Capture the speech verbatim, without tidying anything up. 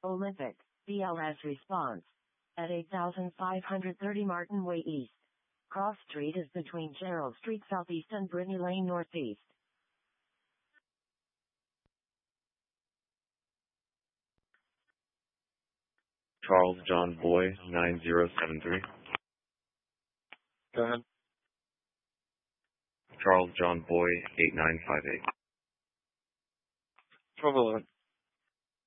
Olympic, B L S response. At eight thousand five hundred thirty Martin Way East. Cross Street is between Gerald Street Southeast and Brittany Lane Northeast. Charles John Boy, nine zero seven three. Go ahead. Charles John Boy, eight nine five eight. twelve eleven.